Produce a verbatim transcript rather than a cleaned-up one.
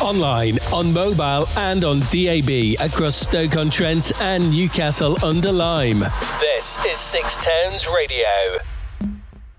Online, on mobile and on D A B across Stoke-on-Trent and Newcastle under Lyme. This is Six Towns Radio.